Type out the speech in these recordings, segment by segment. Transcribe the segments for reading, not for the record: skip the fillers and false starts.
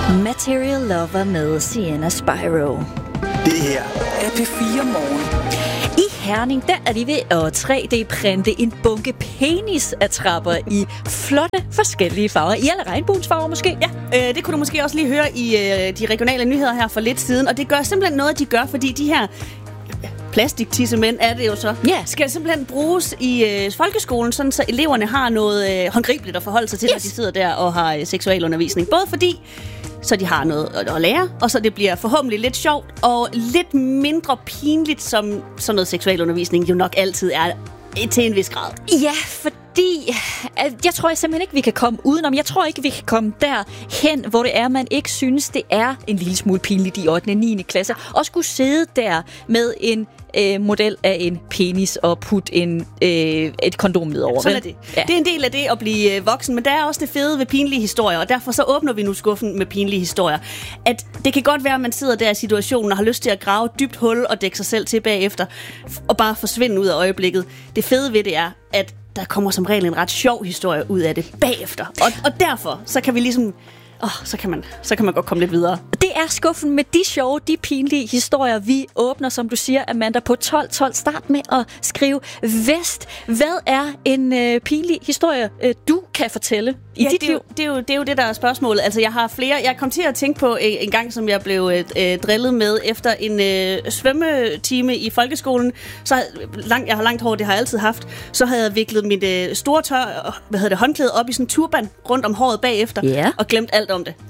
Material Lover med Sienna Spyro. Det her er P4 Morgen. I Herning, der er de ved at 3D-printe en bunke penisattrapper i flotte forskellige farver. I alle regnbuens farver måske? Ja, det kunne du måske også lige høre i de regionale nyheder her for lidt siden. Og det gør simpelthen noget, de gør, fordi de her plastiktissemænd er det jo så, skal simpelthen bruges i folkeskolen, sådan så eleverne har noget håndgribeligt at forholde sig til, når de sidder der og har seksualundervisning. Både fordi så de har noget at lære, og så det bliver forhåbentlig lidt sjovt og lidt mindre pinligt, som sådan noget seksualundervisning jo nok altid er til en vis grad. Ja, fordi jeg tror simpelthen ikke, vi kan komme udenom. Jeg tror ikke, vi kan komme derhen, hvor det er, man ikke synes, det er en lille smule pinligt i 8. og 9. klasse. Og skulle sidde der med en model af en penis og putte et kondom ned over. Sådan er det. Ja. Det er en del af det at blive voksen, men der er også det fede ved pinlige historier, og derfor så åbner vi nu skuffen med pinlige historier. At det kan godt være, at man sidder der i situationen og har lyst til at grave et dybt hul og dække sig selv til bagefter, og bare forsvinde ud af øjeblikket. Det fede ved det er, at der kommer som regel en ret sjov historie ud af det bagefter. Og derfor, så kan vi ligesom så kan man godt komme lidt videre. Det er skuffen med de sjove, de pinlige historier, vi åbner, som du siger, Amanda, på 12. Start med at skrive Vest. Hvad er en pinlig historie, du kan fortælle i dit liv? Det er jo det, der er spørgsmålet. Altså, jeg har flere. Jeg kom til at tænke på en gang, som jeg blev drillet med efter en svømmetime i folkeskolen. Jeg har langt hår, det har jeg altid haft. Så havde jeg viklet mit store håndklæde op i sådan en turban rundt om håret bagefter, og glemt alt om det.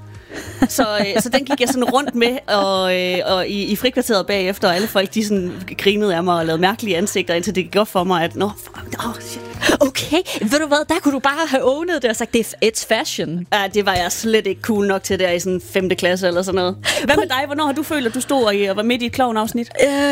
Så den gik jeg sådan rundt med og i frikvarteret bagefter, og alle folk de sådan grinede af mig og lavede mærkelige ansigter, indtil det gik op for mig, at shit. Okay, ved du hvad, der kunne du bare have ownet det og sagt, det er it's fashion. Ja, det var jeg slet ikke cool nok til der i sådan 5. klasse eller sådan noget. Hvad med dig? Hvornår har du følt, at du stod og var midt i et klovnafsnit?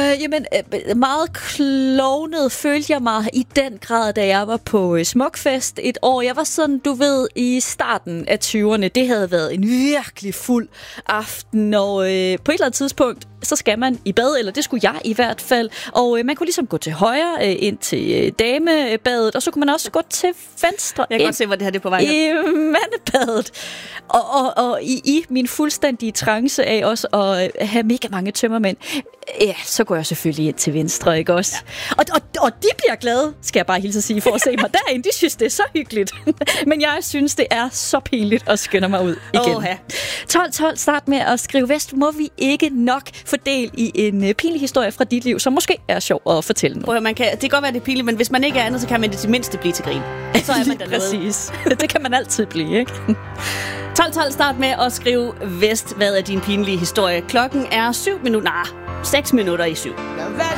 Meget klovnet følte jeg mig i den grad, da jeg var på Smukfest et år. Jeg var sådan, du ved, i starten af 20'erne. Det havde været en virkelig fuld aften, og på et eller andet tidspunkt, så skal man i bad, eller det skulle jeg i hvert fald. Og man kunne ligesom gå til højre ind til damebadet, og så kunne man også gå til venstre. Jeg kan godt se, hvor det her er på vej i mandebadet. Og i min fuldstændige trance af også at have mega mange tømmermænd, så går jeg selvfølgelig ind til venstre, ikke også? Ja. Og de bliver glade, skal jeg bare hilse at sige, for at se mig derinde. De synes, det er så hyggeligt. Men jeg synes, det er så pinligt at skynde mig ud igen. 12. Start med at skrive Vest. Må vi ikke nok fordele i en pinlig historie fra dit liv, som måske er sjov at fortælle nu? Det kan godt være, det er pinligt, men hvis man ikke er andet, så kan man det til mindste blive til grin. Så er man der præcis. Det kan man altid blive, ikke? 12. Start med at skrive Vest. Hvad er din pinlige historie? Klokken er 6 minutter i 7. Hvad